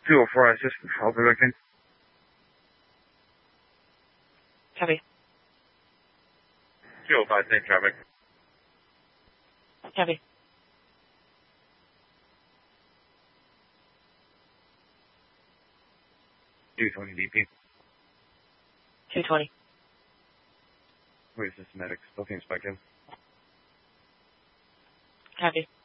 204 assistant. I'll be looking. Copy. 205, same traffic. Copy. 220 DP. 220. Where's this medic? Still seems speculative. Copy.